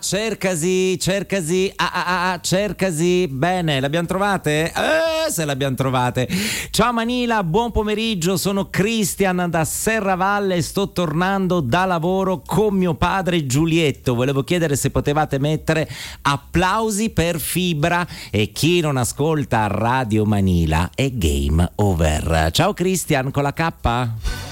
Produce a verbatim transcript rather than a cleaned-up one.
cercasi, cercasi, ah, ah, ah, cercasi. Bene, l'abbiamo trovate? Eh, se l'abbiamo trovate. Ciao Manila, buon pomeriggio, sono Cristian da Serravalle, sto tornando da lavoro con mio padre Giulietto. Volevo chiedere se potevate mettere applausi per Fibra e chi non ascolta Radio Manila è game over. Ciao Cristian con la K.